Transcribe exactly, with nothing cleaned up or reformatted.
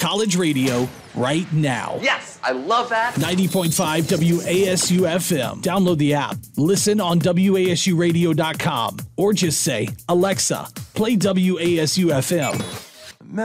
college radio right now. Yes, I love that. ninety point five W A S U F M. Download the app, listen on W A S U radio dot com, or just say, Alexa, play W A S U F M.